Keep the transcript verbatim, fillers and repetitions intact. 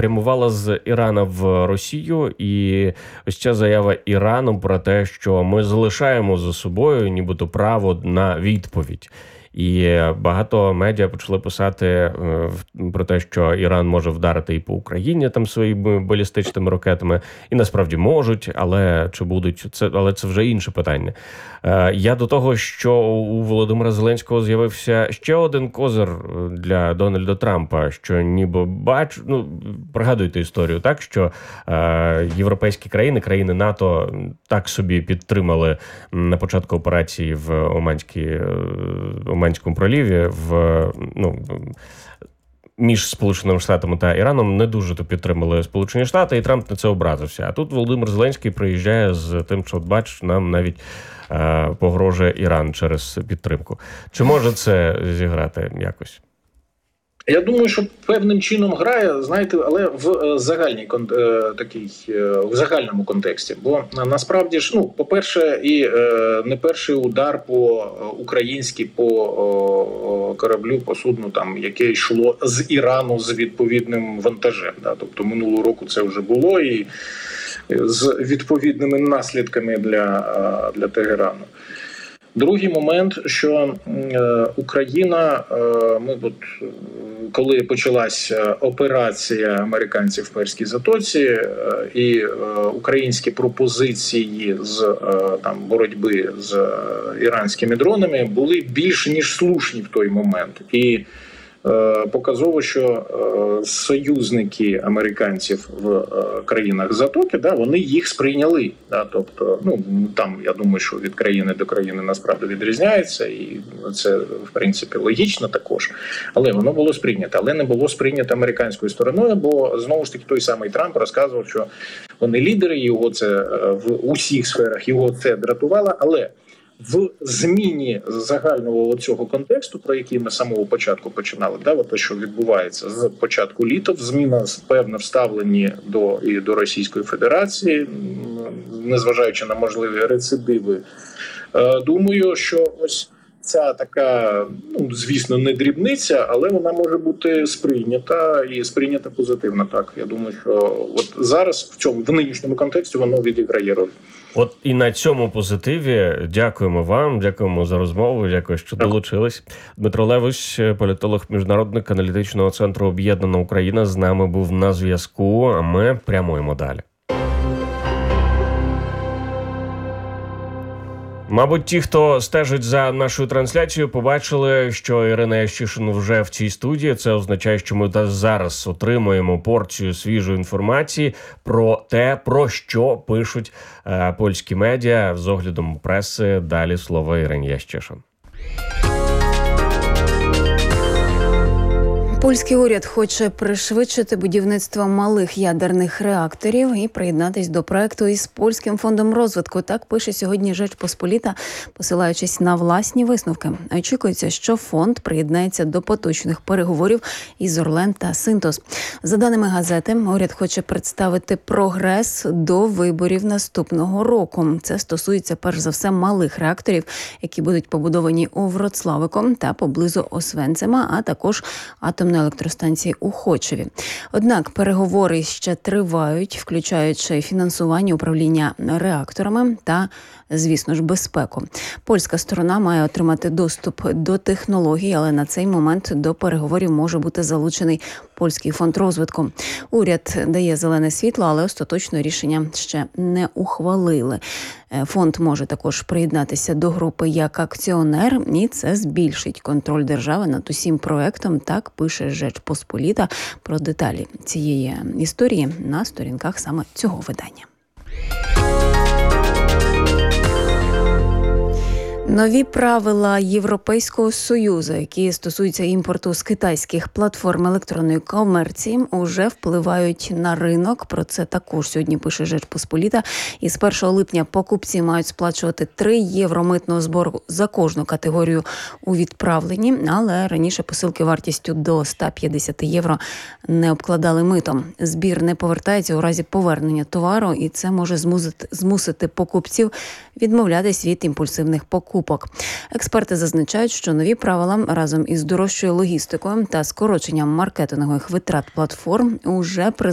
прямувала з Ірана в Росію, і ось ця заява Ірану про те, що ми залишаємо за собою нібито право на відповідь. І багато медіа почали писати е, про те, що Іран може вдарити і по Україні там своїми балістичними ракетами, і насправді можуть, але чи будуть це, але це вже інше питання. Е, я до того, що у Володимира Зеленського з'явився ще один козир для Дональда Трампа, що ніби бач, ну пригадуйте історію, так що е, європейські країни, країни НАТО так собі підтримали на початку операції в Оманській Оманському проліві в ну між Сполученими Штатами та Іраном не дуже то підтримали Сполучені Штати, і Трамп на це образився. А тут Володимир Зеленський приїжджає з тим, що, от бач, нам навіть е, погрожує Іран через підтримку. Чи може це зіграти якось? Я думаю, що певним чином грає, знаєте, але в загальній такій, в загальному контексті. Бо насправді ж, ну, по-перше, і не перший удар по українській, по кораблю, по судну, там, яке йшло з Ірану з відповідним вантажем. Да? Тобто минулого року це вже було і з відповідними наслідками для, для Тегерану. Другий момент, що е, Україна, е, ми от, коли почалася операція американців в Перській затоці е, і е, українські пропозиції з е, там боротьби з е, іранськими дронами були більш ніж слушні в той момент. І показово, що союзники американців в країнах Затоки, да, вони їх сприйняли. Да, тобто, ну, там, я думаю, що від країни до країни насправді відрізняється, і це, в принципі, логічно також. Але воно було сприйнято. Але не було сприйнято американською стороною, бо, знову ж таки, той самий Трамп розказував, що вони лідери, його це в усіх сферах, його це дратувало, але в зміні загального цього контексту, про який ми з самого початку починали, да, от те, що відбувається з початку літа, зміна певне вставлені до, і до Російської Федерації, незважаючи на можливі рецидиви. Думаю, що ось ця така, ну, звісно, не дрібниця, але вона може бути сприйнята і сприйнята позитивно. Так, я думаю, що от зараз в цьому в нинішньому контексті воно відіграє роль. От і на цьому позитиві дякуємо вам, дякуємо за розмову, дякую, що долучились. Дмитро Левусь, політолог Міжнародник аналітичного центру «Об'єднана Україна», з нами був на зв'язку, а ми прямуємо далі. Мабуть, ті, хто стежить за нашою трансляцією, побачили, що Ірина Ящишин вже в цій студії. Це означає, що ми зараз отримуємо порцію свіжої інформації про те, про що пишуть е, польські медіа з оглядом преси. Далі слово Ірині Ящишин. Польський уряд хоче пришвидшити будівництво малих ядерних реакторів і приєднатись до проекту із Польським фондом розвитку. Так пише сьогодні Rzecz Pospolita, посилаючись на власні висновки. Очікується, що фонд приєднається до поточних переговорів із Орлен та Синтос. За даними газети, уряд хоче представити прогрес до виборів наступного року. Це стосується перш за все малих реакторів, які будуть побудовані у Вроцлавику та поблизу Освенцима, а також атомної електростанції у Хочеві. Однак переговори ще тривають, включаючи фінансування, управління реакторами та, звісно ж, безпеку. Польська сторона має отримати доступ до технологій, але на цей момент до переговорів може бути залучений Польський фонд розвитку. Уряд дає зелене світло, але остаточне рішення ще не ухвалили. Фонд може також приєднатися до групи як акціонер, і це збільшить контроль держави над усім проектом. Так пише Rzecz Pospolita. Про деталі цієї історії на сторінках саме цього видання. Нові правила Європейського Союзу, які стосуються імпорту з китайських платформ електронної комерції, уже впливають на ринок. Про це також сьогодні пише Rzecz Pospolita. І з першого липня покупці мають сплачувати три євро митного збору за кожну категорію у відправленні, але раніше посилки вартістю до сто п'ятдесят євро не обкладали митом. Збір не повертається у разі повернення товару, і це може змусити, змусити покупців відмовлятись від імпульсивних покупок. Експерти зазначають, що нові правила разом із дорожчою логістикою та скороченням маркетингових витрат платформ уже призвели